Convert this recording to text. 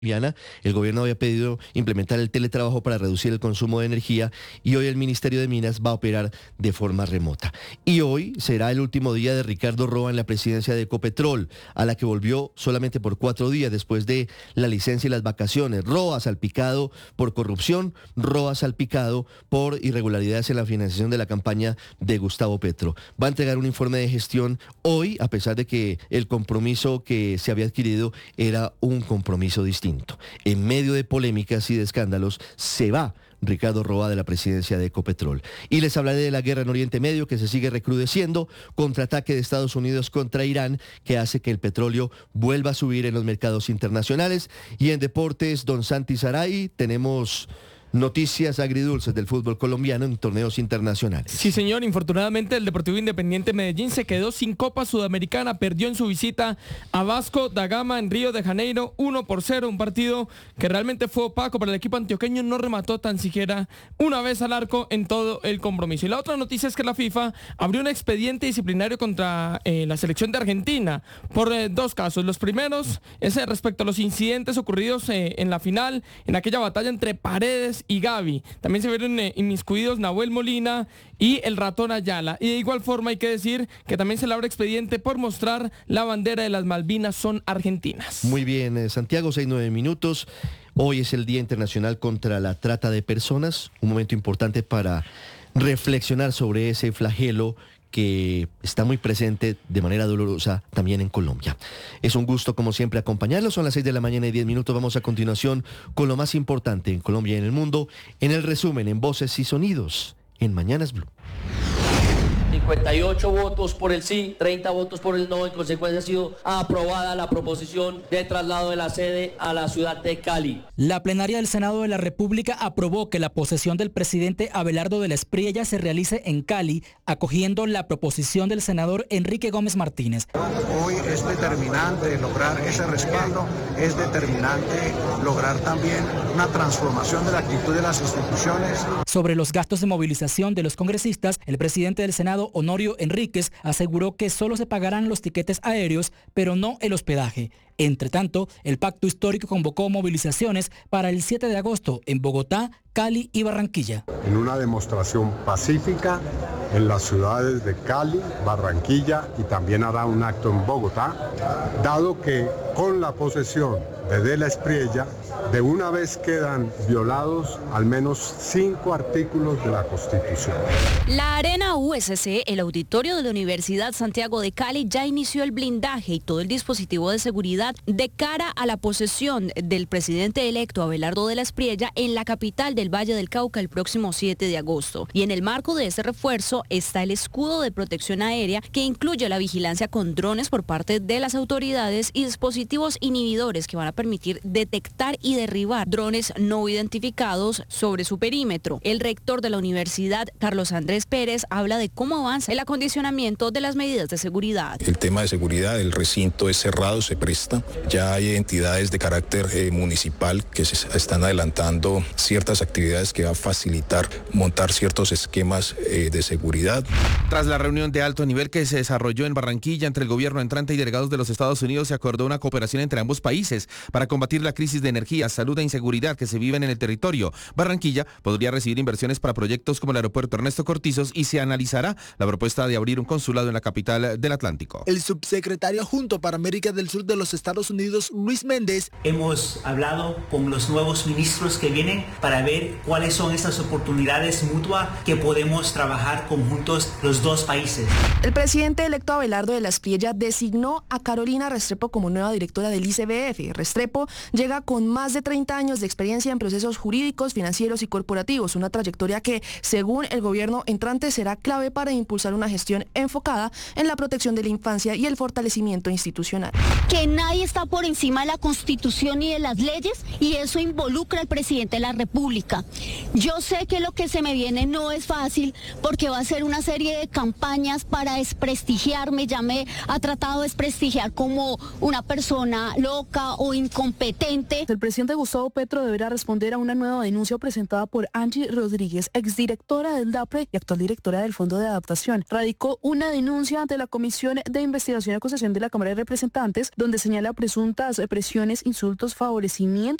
El gobierno había pedido implementar el teletrabajo para reducir el consumo de energía y hoy el Ministerio de Minas va a operar de forma remota. Y hoy será el último día de Ricardo Roa en la presidencia de Ecopetrol, a la que volvió solamente por 4 días después de la licencia y las vacaciones. Roa salpicado por corrupción, Roa salpicado por irregularidades en la financiación de la campaña de Gustavo Petro. Va a entregar un informe de gestión hoy, a pesar de que el compromiso que se había adquirido era un compromiso distinto. En medio de polémicas y de escándalos, se va Ricardo Roa de la presidencia de Ecopetrol. Y les hablaré de la guerra en Oriente Medio que se sigue recrudeciendo, contraataque de Estados Unidos contra Irán que hace que el petróleo vuelva a subir en los mercados internacionales. Y en deportes, don Santi Saray, tenemos noticias agridulces del fútbol colombiano en torneos internacionales. Sí, señor. Infortunadamente, el Deportivo Independiente Medellín se quedó sin Copa Sudamericana. Perdió en su visita a Vasco da Gama en Río de Janeiro 1-0. Un partido que realmente fue opaco para el equipo antioqueño. No remató tan siquiera una vez al arco en todo el compromiso. Y la otra noticia es que la FIFA abrió un expediente disciplinario contra la selección de Argentina por 2 casos. Los primeros es respecto a los incidentes ocurridos en la final, en aquella batalla entre Paredes y Gavi. También se vieron inmiscuidos Nahuel Molina y el ratón Ayala. Y de igual forma hay que decir que también se le abre expediente por mostrar la bandera de las Malvinas son argentinas. Muy bien, Santiago, 6-9 minutos. Hoy es el Día Internacional contra la Trata de Personas, un momento importante para reflexionar sobre ese flagelo que está muy presente de manera dolorosa también en Colombia. Es un gusto, como siempre, acompañarlos. Son las 6 de la mañana y 10 minutos. Vamos a continuación con lo más importante en Colombia y en el mundo, en el resumen, en Voces y Sonidos, en Mañanas Blue. 58 votos por el sí, 30 votos por el no. En consecuencia ha sido aprobada la proposición de traslado de la sede a la ciudad de Cali. La plenaria del Senado de la República aprobó que la posesión del presidente Abelardo de la Espriella se realice en Cali, acogiendo la proposición del senador Enrique Gómez Martínez. Hoy es determinante lograr ese respaldo, es determinante lograr también una transformación de la actitud de las instituciones. Sobre los gastos de movilización de los congresistas, el presidente del Senado, Honorio Enríquez, aseguró que solo se pagarán los tiquetes aéreos, pero no el hospedaje. Entre tanto, el Pacto Histórico convocó movilizaciones para el 7 de agosto en Bogotá, Cali y Barranquilla. En una demostración pacífica en las ciudades de Cali, Barranquilla y también hará un acto en Bogotá, dado que con la posesión de la Espriella, de una vez quedan violados al menos 5 artículos de la Constitución. La Arena USC, el auditorio de la Universidad Santiago de Cali, ya inició el blindaje y todo el dispositivo de seguridad de cara a la posesión del presidente electo Abelardo de la Espriella en la capital del Valle del Cauca el próximo 7 de agosto. Y en el marco de ese refuerzo está el escudo de protección aérea que incluye la vigilancia con drones por parte de las autoridades y dispositivos inhibidores que van a permitir detectar y derribar drones no identificados sobre su perímetro. El rector de la universidad, Carlos Andrés Pérez, habla de cómo avanza el acondicionamiento de las medidas de seguridad. El tema de seguridad, el recinto es cerrado, se presta. Ya hay entidades de carácter municipal que se están adelantando ciertas actividades que va a facilitar montar ciertos esquemas de seguridad. Tras la reunión de alto nivel que se desarrolló en Barranquilla entre el gobierno entrante y delegados de los Estados Unidos, se acordó una cooperación entre ambos países para combatir la crisis de energía, salud e inseguridad que se viven en el territorio. Barranquilla podría recibir inversiones para proyectos como el aeropuerto Ernesto Cortizos y se analizará la propuesta de abrir un consulado en la capital del Atlántico. El subsecretario adjunto para América del Sur de los Estados Unidos, Luis Méndez. Hemos hablado con los nuevos ministros que vienen para ver cuáles son estas oportunidades mutuas que podemos trabajar conjuntos los dos países. El presidente electo Abelardo de la Espriella designó a Carolina Restrepo como nueva directora del ICBF. Restrepo llega con más de 30 años de experiencia en procesos jurídicos, financieros y corporativos, una trayectoria que, según el gobierno entrante, será clave para impulsar una gestión enfocada en la protección de la infancia y el fortalecimiento institucional. Que nadie está por encima de la Constitución y de las leyes, y eso involucra al presidente de la República. Yo sé que lo que se me viene no es fácil, porque va a ser una serie de campañas para desprestigiarme. Ya me ha tratado de desprestigiar como una persona loca o incompetente. El presidente Gustavo Petro deberá responder a una nueva denuncia presentada por Angie Rodríguez, exdirectora del DAPRE y actual directora del Fondo de Adaptación. Radicó una denuncia ante la Comisión de Investigación y Acusación de la Cámara de Representantes, donde señala señala presuntas presiones, insultos, favorecimientos